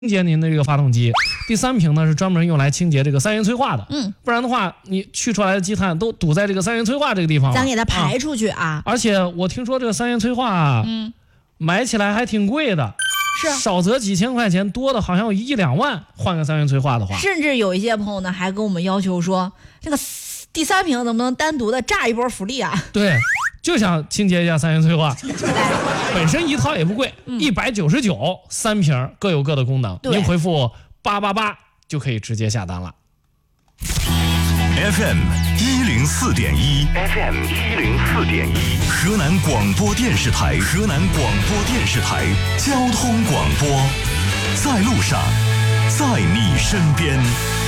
清洁您的这个发动机，第3瓶呢是专门用来清洁这个三元催化的。不然的话，你去出来的积碳都堵在这个三元催化这个地方了， 咱给它排出去啊。 而且我听说这个三元催化，买起来还挺贵的， 是少则几千块钱，多的好像有1、2万换个三元催化的话。 甚至有一些朋友呢还跟我们要求说，这个第3瓶能不能单独的炸一波福利啊？ 对。就想清洁一下三元催化，本身一套也不贵，199，3瓶各有各的功能。您回复888就可以直接下单了。 FM 104.1 ，FM 104.1，河南广播电视台，河南广播电视台交通广播，在路上，在你身边。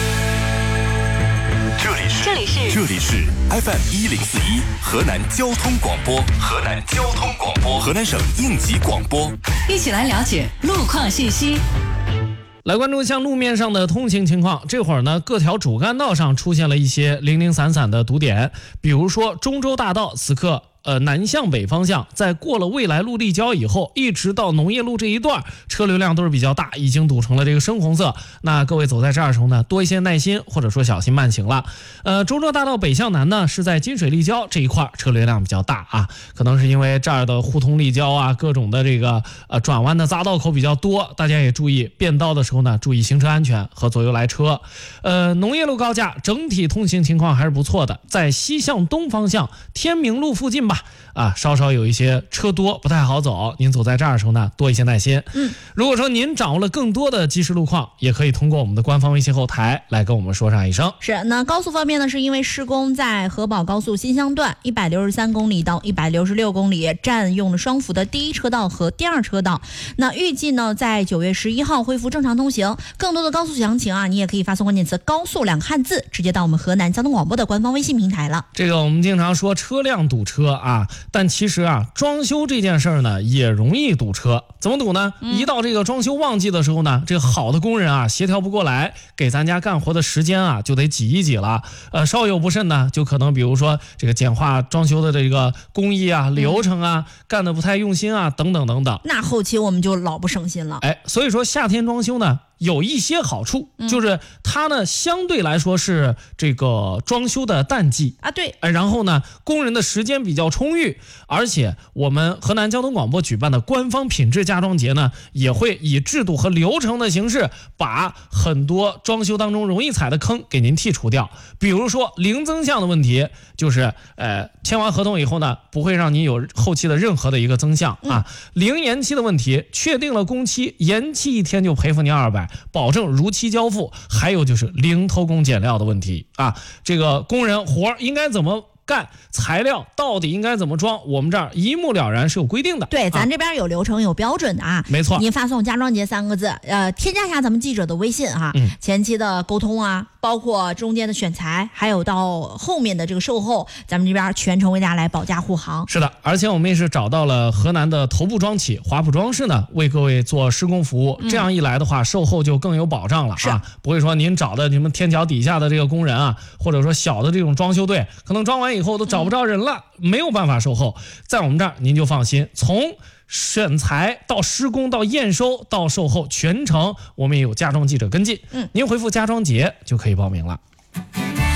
这里是 FM 104.1河南交通广播，河南交通广播，河南省应急广播， 一起来了解路况信息。 来关注像路面上的通行情况，这会儿呢，各条主干道上出现了一些零零散散的堵点，比如说中州大道此刻南向北方向，在过了未来路立交以后，一直到农业路这一段，车流量都是比较大，已经堵成了这个深红色。那各位走在这儿的时候呢，多一些耐心，或者说小心慢行了。中州大道北向南呢，是在金水立交这一块车流量比较大啊，可能是因为这儿的互通立交啊，各种的这个转弯的匝道口比较多，大家也注意变道的时候呢，注意行车安全和左右来车。农业路高架整体通行情况还是不错的，在西向东方向天明路附近吧。稍稍有一些车多，不太好走。您走在这儿的时候呢，多一些耐心。如果说您掌握了更多的即时路况，也可以通过我们的官方微信后台来跟我们说上一声。 是，那高速方面呢，是因为施工在河宝高速新乡段163公里到166公里，占用了双辅的第1车道和第2车道。那预计呢，在9月11号恢复正常通行。更多的高速详情啊，你也可以发送关键词“高速”2个汉字，直接到我们河南交通广播的官方微信平台了。 这个我们经常说车辆堵车啊，但其实啊，装修这件事儿呢，也容易堵车。怎么堵呢？一到这个装修旺季的时候呢，这个好的工人啊，协调不过来，给咱家干活的时间啊，就得挤一挤了。稍有不慎呢，就可能比如说这个简化装修的这个工艺啊、流程啊，干得不太用心啊，等等等等。 那后期我们就老不省心了。 所以说夏天装修呢，有一些好处，就是它呢相对来说是这个装修的淡季啊，对， 然后呢工人的时间比较充裕，而且我们河南交通广播举办的官方品质家装节呢，也会以制度和流程的形式，把很多装修当中容易踩的坑给您剔除掉。比如说零增项的问题，就是签完合同以后呢，不会让你有后期的任何的一个增项啊。零延期的问题，确定了工期，延期1天就赔付你200。保证如期交付。还有就是零偷工减料的问题啊，这个工人活应该怎么干，材料到底应该怎么装，我们这儿一目了然，是有规定的。 对，咱这边有流程有标准的啊。 没错， 您发送家装节3个字，添加一下咱们记者的微信哈，前期的沟通啊，包括中间的选材，还有到后面的这个售后，咱们这边全程为大家来保驾护航。 是的，而且我们也是找到了河南的头部装企华普装饰呢，为各位做施工服务。这样一来的话，售后就更有保障了啊，不会说您找的你们天桥底下的这个工人啊，或者说小的这种装修队，可能装完以后都找不着人了，没有办法售后。在我们这儿您就放心，从选材到施工到验收到售后，全程我们也有家装记者跟进。您回复家装节就可以报名了。